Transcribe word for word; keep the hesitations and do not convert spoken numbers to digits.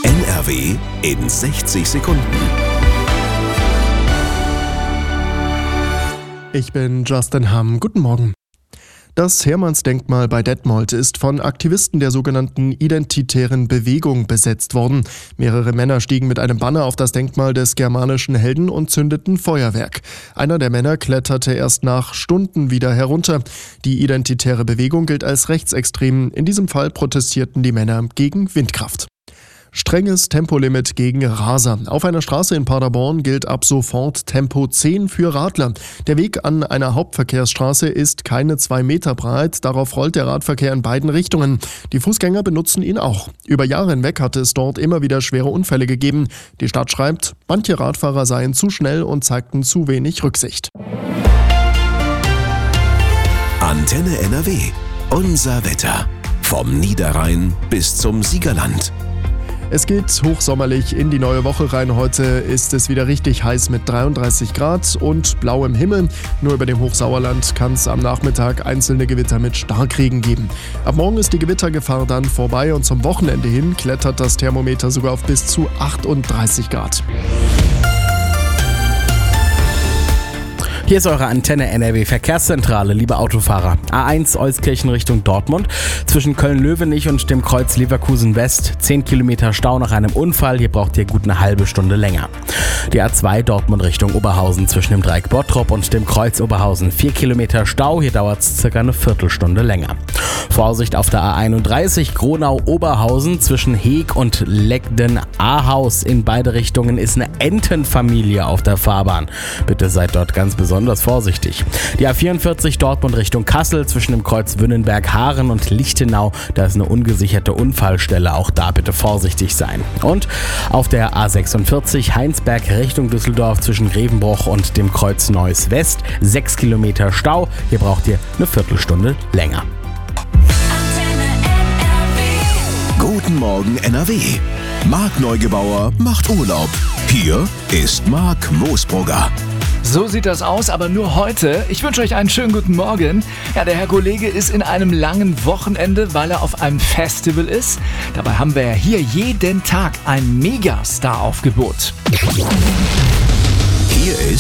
N R W in sechzig Sekunden. Ich bin Justin Hamm. Guten Morgen. Das Hermannsdenkmal bei Detmold ist von Aktivisten der sogenannten Identitären Bewegung besetzt worden. Mehrere Männer stiegen mit einem Banner auf das Denkmal des germanischen Helden und zündeten Feuerwerk. Einer der Männer kletterte erst nach Stunden wieder herunter. Die Identitäre Bewegung gilt als rechtsextrem. In diesem Fall protestierten die Männer gegen Windkraft. Strenges Tempolimit gegen Raser. Auf einer Straße in Paderborn gilt ab sofort Tempo zehn für Radler. Der Weg an einer Hauptverkehrsstraße ist keine zwei Meter breit. Darauf rollt der Radverkehr in beiden Richtungen. Die Fußgänger benutzen ihn auch. Über Jahre hinweg hatte es dort immer wieder schwere Unfälle gegeben. Die Stadt schreibt, manche Radfahrer seien zu schnell und zeigten zu wenig Rücksicht. Antenne N R W. Unser Wetter. Vom Niederrhein bis zum Siegerland. Es geht hochsommerlich in die neue Woche rein. Heute ist es wieder richtig heiß mit dreiunddreißig Grad und blauem Himmel. Nur über dem Hochsauerland kann es am Nachmittag einzelne Gewitter mit Starkregen geben. Ab morgen ist die Gewittergefahr dann vorbei und zum Wochenende hin klettert das Thermometer sogar auf bis zu achtunddreißig Grad. Hier ist eure Antenne N R W Verkehrszentrale, liebe Autofahrer. A eins Euskirchen Richtung Dortmund. Zwischen Köln-Löwenich und dem Kreuz Leverkusen West. zehn Kilometer Stau nach einem Unfall. Hier braucht ihr gut eine halbe Stunde länger. Die A zwei Dortmund Richtung Oberhausen zwischen dem Dreieck Bottrop und dem Kreuz Oberhausen. vier Kilometer Stau. Hier dauert es circa eine Viertelstunde länger. Vorsicht auf der A einunddreißig Gronau-Oberhausen zwischen Heeg und Legden-Ahaus. In beide Richtungen ist eine Entenfamilie auf der Fahrbahn. Bitte seid dort ganz besonders vorsichtig. Die A vierundvierzig Dortmund Richtung Kassel zwischen dem Kreuz Wünnenberg-Haaren und Lichtenau. Da ist eine ungesicherte Unfallstelle. Auch da bitte vorsichtig sein. Und auf der A sechsundvierzig Heinsberg Richtung Düsseldorf zwischen Grevenbruch und dem Kreuz Neuss West. sechs Kilometer Stau. Hier braucht ihr eine Viertelstunde länger. Guten Morgen N R W. Marc Neugebauer macht Urlaub. Hier ist Marc Moosbrugger. So sieht das aus, aber nur heute. Ich wünsche euch einen schönen guten Morgen. Ja, der Herr Kollege ist in einem langen Wochenende, weil er auf einem Festival ist. Dabei haben wir ja hier jeden Tag ein Megastar-Aufgebot. Hier ist